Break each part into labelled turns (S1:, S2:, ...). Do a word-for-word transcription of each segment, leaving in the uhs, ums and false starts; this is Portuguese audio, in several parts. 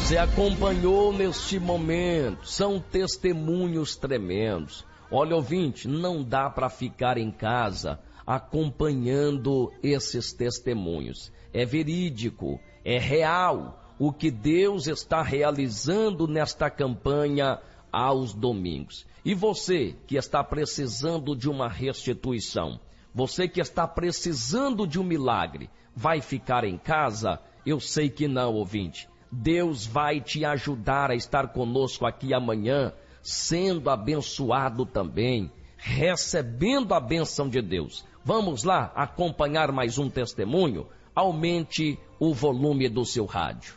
S1: Você acompanhou neste momento, são testemunhos tremendos. Olha, ouvinte, não dá para ficar em casa acompanhando esses testemunhos. É verídico, é real o que Deus está realizando nesta campanha aos domingos. E você que está precisando de uma restituição, você que está precisando de um milagre, vai ficar em casa? Eu sei que não, ouvinte. Deus vai te ajudar a estar conosco aqui amanhã, sendo abençoado também, recebendo a bênção de Deus. Vamos lá acompanhar mais um testemunho? Aumente o volume do seu rádio.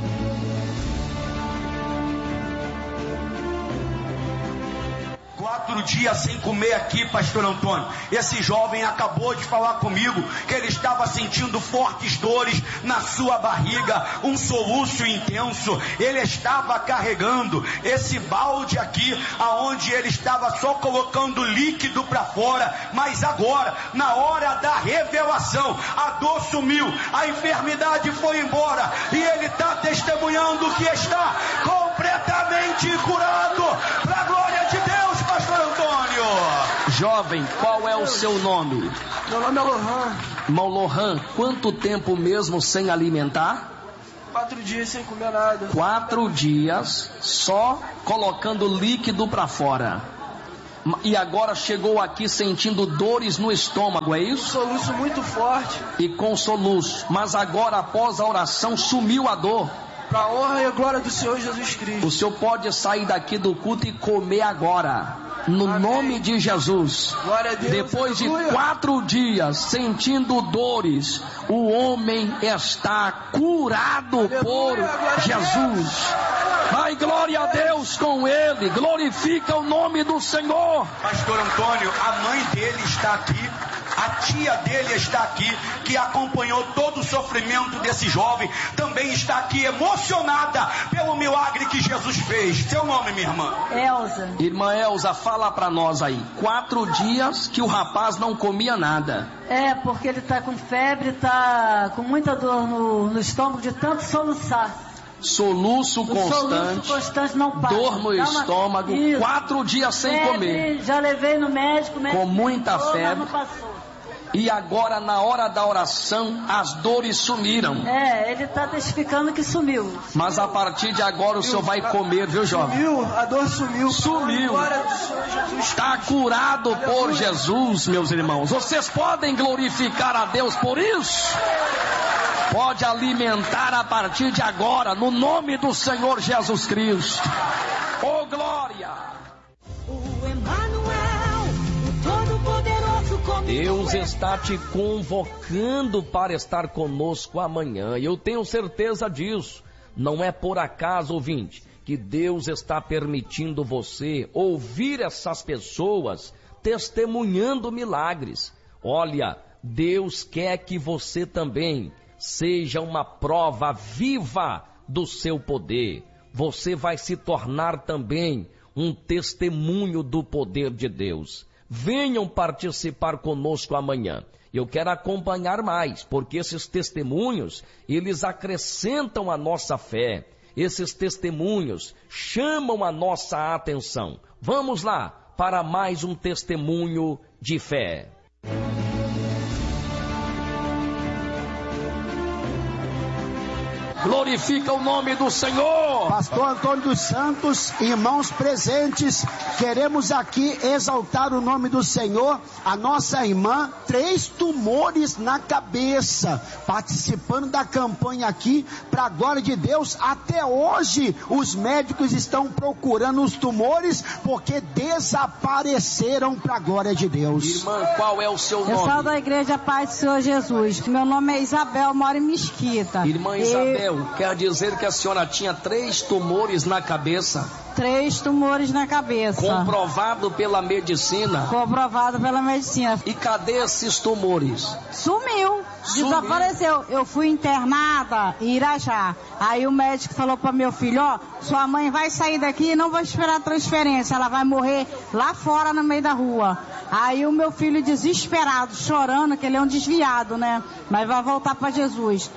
S2: Quatro dias sem comer aqui, pastor Antônio. Esse jovem acabou de falar comigo que ele estava sentindo fortes dores na sua barriga, um soluço intenso. Ele estava carregando esse balde aqui, aonde ele estava só colocando líquido para fora. Mas agora, na hora da revelação, a dor sumiu, a enfermidade foi embora e ele está testemunhando que está completamente curado. Para a glória de Deus, pastor Antônio.
S1: Jovem, qual é o seu nome?
S3: Meu nome é Lohan.
S1: Irmão Lohan, quanto tempo mesmo sem alimentar?
S3: Quatro dias sem comer nada.
S1: Quatro dias só colocando líquido para fora. E agora chegou aqui sentindo dores no estômago, é isso?
S3: Um soluço muito forte.
S1: E com soluço. Mas agora, após a oração, sumiu a dor.
S3: Para a honra e a glória do Senhor Jesus Cristo.
S1: O senhor pode sair daqui do culto e comer agora. No Amém. Nome de Jesus.
S3: Glória a Deus.
S1: Depois
S3: Aleluia.
S1: de quatro dias sentindo dores, o homem está curado Aleluia. Por Jesus. Vai, glória a Deus com ele. Glorifica o nome do Senhor.
S2: Pastor Antônio, a mãe dele está aqui. A tia dele está aqui, que acompanhou todo o sofrimento desse jovem, também está aqui emocionada pelo milagre que Jesus fez. Seu nome, minha irmã?
S4: Elza.
S1: Irmã Elza, fala para nós aí. Quatro dias que o rapaz não comia nada.
S4: É, porque ele está com febre, está com muita dor no, no estômago de tanto soluçar.
S1: Soluço constante,
S4: soluço constante não para.
S1: Dor no Dá estômago, uma... quatro dias sem
S4: febre,
S1: comer.
S4: Já levei no médico, médico
S1: com muita
S4: falou,
S1: febre.
S4: Não passou.
S1: E agora, na hora da oração, as dores sumiram.
S4: É, ele está testificando que sumiu.
S1: Mas a partir de agora o senhor vai comer, viu, jovem?
S3: Sumiu, a dor sumiu.
S1: Sumiu. Está curado por Jesus, meus irmãos. Vocês podem glorificar a Deus por isso? Pode alimentar a partir de agora, no nome do Senhor Jesus Cristo. Oh, glória!
S5: O Emmanuel, o Todo-Poderoso comigo.
S1: Deus está te convocando para estar conosco amanhã. E eu tenho certeza disso. Não é por acaso, ouvinte, que Deus está permitindo você ouvir essas pessoas testemunhando milagres. Olha, Deus quer que você também seja uma prova viva do seu poder. Você vai se tornar também um testemunho do poder de Deus. Venham participar conosco amanhã. Eu quero acompanhar mais, porque esses testemunhos, eles acrescentam a nossa fé. Esses testemunhos chamam a nossa atenção. Vamos lá para mais um testemunho de fé. Glorifica o nome do Senhor.
S6: Pastor Antônio dos Santos, irmãos presentes, queremos aqui exaltar o nome do Senhor. A nossa irmã, três tumores na cabeça, participando da campanha aqui, para a glória de Deus. Até hoje, os médicos estão procurando os tumores, porque desapareceram para a glória de Deus.
S1: Irmã, qual é o seu nome?
S4: Eu sou da Igreja Paz do Senhor Jesus. Meu nome é Isabel, moro em Mesquita.
S1: Irmã Isabel, e... quer dizer que a senhora tinha três tumores na cabeça?
S4: Três tumores na cabeça.
S1: Comprovado pela medicina?
S4: Comprovado pela medicina.
S1: E cadê esses tumores?
S4: Sumiu. Sumiu. Desapareceu. Eu fui internada em Irajá. Aí o médico falou para meu filho, ó, sua mãe vai sair daqui e não vai esperar a transferência, ela vai morrer lá fora no meio da rua. Aí o meu filho desesperado, chorando, que ele é um desviado, né? Mas vai voltar para Jesus.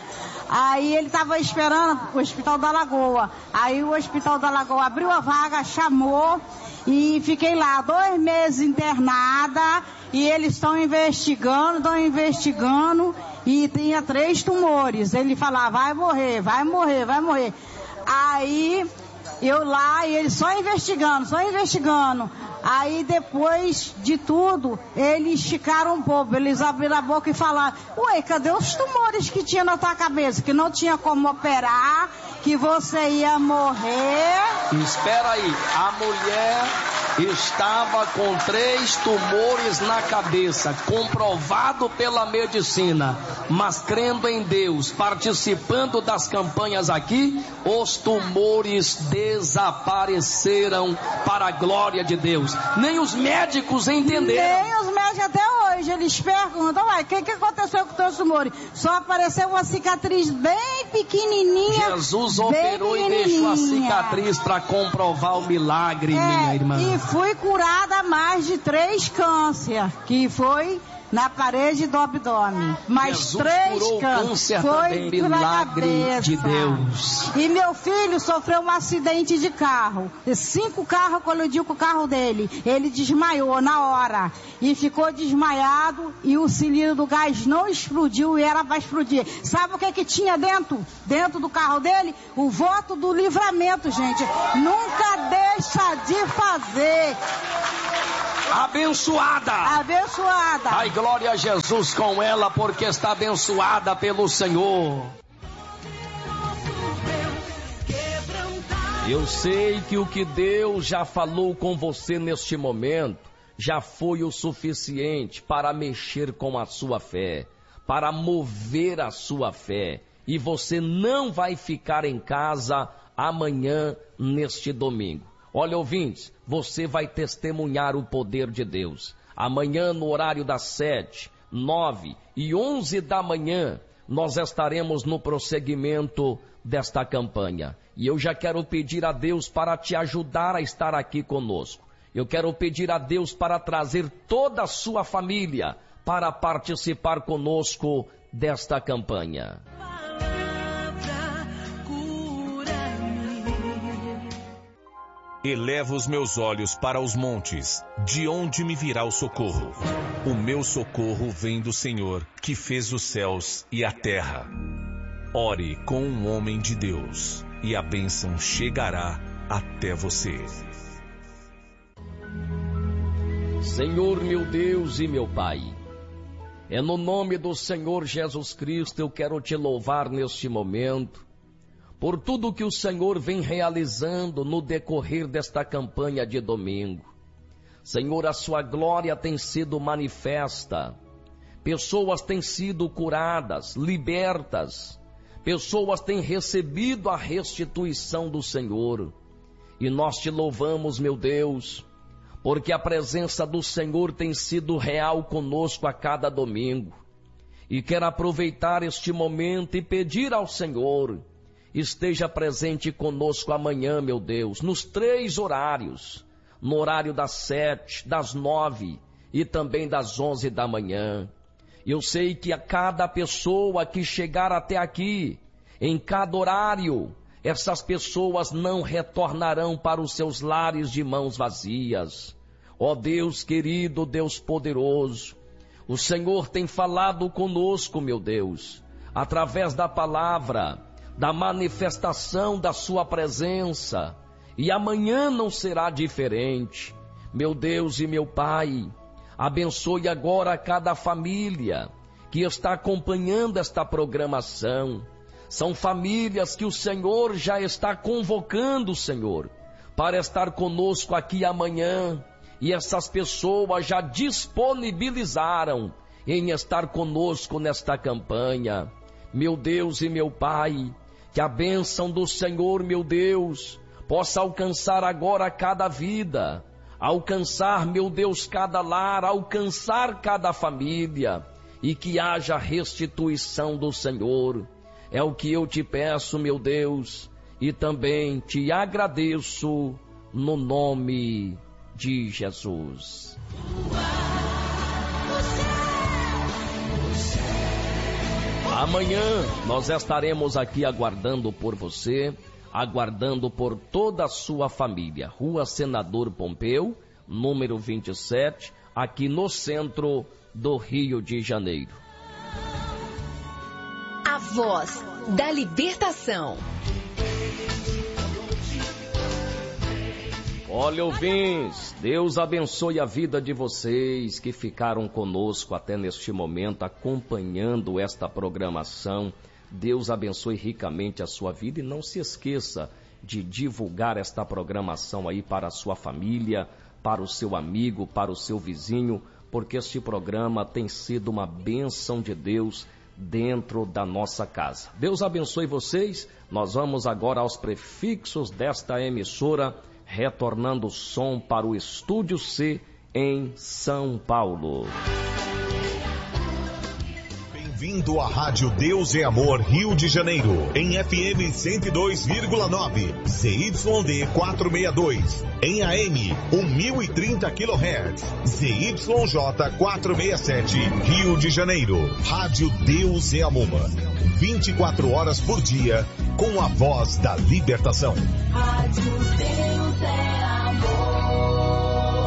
S4: Aí ele estava esperando o Hospital da Lagoa. Aí o Hospital da Lagoa abriu a vaga, chamou e fiquei lá dois meses internada. E eles estão investigando, estão investigando e tinha três tumores. Ele falava, vai morrer, vai morrer, vai morrer. Aí eu lá e eles só investigando, só investigando. Aí depois de tudo, eles ficaram um pouco, eles abriram a boca e falaram, ué, cadê os tumores que tinha na tua cabeça? Que não tinha como operar, que você ia morrer.
S1: Espera aí, a mulher estava com três tumores na cabeça, comprovado pela medicina, mas crendo em Deus, participando das campanhas aqui, os tumores desapareceram para a glória de Deus. Nem os médicos entenderam.
S4: Nem os médicos até hoje, eles perguntam, uai, o que, que aconteceu com os teus tumores? Só apareceu uma cicatriz bem pequenininha.
S1: Jesus operou e deixou a cicatriz para comprovar o milagre, é, minha irmã.
S4: E fui curada mais de três câncer, que foi na parede do abdômen. Mas
S1: Jesus
S4: três
S1: curou câncer
S4: foi
S1: também, milagre de Deus.
S4: E meu filho sofreu um acidente de carro. Cinco carros colidiu com o carro dele. Ele desmaiou na hora. E ficou desmaiado e o cilindro do gás não explodiu e era para explodir. Sabe o que que tinha dentro? Dentro do carro dele? O voto do livramento, gente. Nunca deixa de fazer.
S1: Abençoada.
S4: Abençoada.
S1: Ai, glória a Jesus com ela, porque está abençoada pelo Senhor. Eu sei que o que Deus já falou com você neste momento já foi o suficiente para mexer com a sua fé, para mover a sua fé. E você não vai ficar em casa amanhã, neste domingo. Olha, ouvintes, você vai testemunhar o poder de Deus. Amanhã, no horário das sete, nove e onze da manhã, nós estaremos no prosseguimento desta campanha. E eu já quero pedir a Deus para te ajudar a estar aqui conosco. Eu quero pedir a Deus para trazer toda a sua família para participar conosco desta campanha.
S7: Elevo os meus olhos para os montes, de onde me virá o socorro? O meu socorro vem do Senhor, que fez os céus e a terra. Ore com um homem de Deus, e a bênção chegará até você.
S1: Senhor meu Deus e meu Pai, é no nome do Senhor Jesus Cristo eu quero te louvar neste momento, por tudo que o Senhor vem realizando no decorrer desta campanha de domingo. Senhor, a sua glória tem sido manifesta, pessoas têm sido curadas, libertas, pessoas têm recebido a restituição do Senhor. E nós te louvamos, meu Deus, porque a presença do Senhor tem sido real conosco a cada domingo. E quero aproveitar este momento e pedir ao Senhor, esteja presente conosco amanhã, meu Deus, nos três horários, no horário das sete, das nove e também das onze da manhã. Eu sei que a cada pessoa que chegar até aqui, em cada horário, essas pessoas não retornarão para os seus lares de mãos vazias. Ó Deus querido, Deus poderoso, o Senhor tem falado conosco, meu Deus, através da palavra, da manifestação da sua presença, e amanhã não será diferente. Meu Deus e meu Pai, abençoe agora cada família que está acompanhando esta programação. São famílias que o Senhor já está convocando, Senhor, para estar conosco aqui amanhã, e essas pessoas já disponibilizaram em estar conosco nesta campanha. Meu Deus e meu Pai, que a bênção do Senhor, meu Deus, possa alcançar agora cada vida, alcançar, meu Deus, cada lar, alcançar cada família, e que haja restituição do Senhor. É o que eu te peço, meu Deus, e também te agradeço no nome de Jesus. Amanhã nós estaremos aqui aguardando por você, aguardando por toda a sua família. Rua Senador Pompeu, número vinte e sete, aqui no centro do Rio de Janeiro.
S8: A voz da libertação.
S1: Olha, ouvintes, Deus abençoe a vida de vocês que ficaram conosco até neste momento, acompanhando esta programação. Deus abençoe ricamente a sua vida e não se esqueça de divulgar esta programação aí para a sua família, para o seu amigo, para o seu vizinho, porque este programa tem sido uma bênção de Deus dentro da nossa casa. Deus abençoe vocês. Nós vamos agora aos prefixos desta emissora, retornando o som para o Estúdio C em São Paulo.
S9: Bem-vindo à Rádio Deus é Amor Rio de Janeiro, em F M cento e dois vírgula nove, Z Y D quatrocentos e sessenta e dois, em A M mil e trinta quilohertz, Z Y J quatrocentos e sessenta e sete, Rio de Janeiro. Rádio Deus é Amor, vinte e quatro horas por dia, com a voz da libertação.
S5: Rádio Deus é Amor.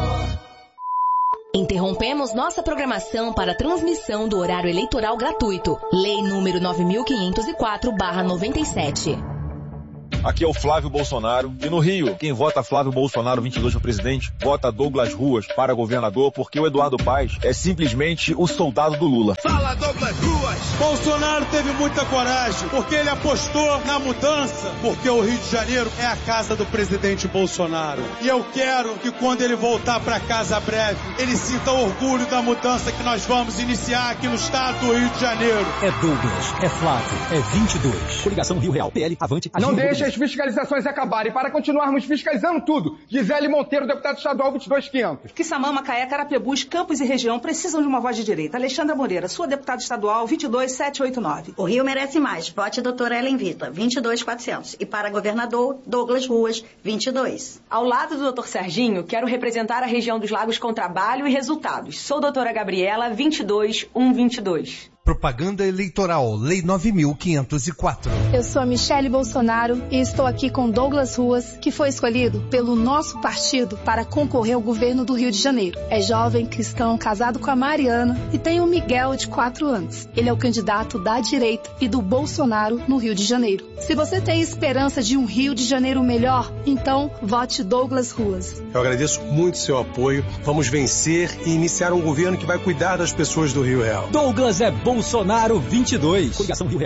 S8: Interrompemos nossa programação para a transmissão do horário eleitoral gratuito. Lei número nove mil quinhentos e quatro barra noventa e sete.
S10: Aqui é o Flávio Bolsonaro. E no Rio, quem vota Flávio Bolsonaro vinte e dois para presidente, vota Douglas Ruas para governador, porque o Eduardo Paes é simplesmente o soldado do Lula.
S11: Fala, Douglas Ruas! Bolsonaro teve muita coragem, porque ele apostou na mudança, porque o Rio de Janeiro é a casa do presidente Bolsonaro. E eu quero que quando ele voltar para casa breve, ele sinta orgulho da mudança que nós vamos iniciar aqui no estado do Rio de Janeiro.
S12: É Douglas, é Flávio, é vinte e dois. Coligação Rio Real, P L, Avante.
S13: Não deixe as fiscalizações acabarem para continuarmos fiscalizando tudo. Gisele Monteiro, deputado estadual vinte e dois mil e quinhentos.
S14: Quissamã, Macaé, Carapebus, Campos e região precisam de uma voz de direita. Alexandra Moreira, sua deputada estadual vinte e dois mil setecentos e oitenta e nove.
S15: O Rio merece mais. Vote doutora Ellen Vita, vinte e dois mil e quatrocentos. E para governador, Douglas Ruas, vinte e dois.
S16: Ao lado do doutor Serginho, quero representar a região dos Lagos com trabalho e resultados. Sou doutora Gabriela, vinte e dois mil cento e vinte e dois.
S17: Propaganda Eleitoral, Lei nove mil quinhentos e quatro.
S18: Eu sou a Michele Bolsonaro e estou aqui com Douglas Ruas, que foi escolhido pelo nosso partido para concorrer ao governo do Rio de Janeiro. É jovem, cristão, casado com a Mariana e tem o Miguel de quatro anos. Ele é o candidato da direita e do Bolsonaro no Rio de Janeiro. Se você tem esperança de um Rio de Janeiro melhor, então vote Douglas Ruas.
S19: Eu agradeço muito seu apoio. Vamos vencer e iniciar um governo que vai cuidar das pessoas do Rio Real.
S12: Douglas é Bolsonaro vinte e dois. Coligação Rio Real.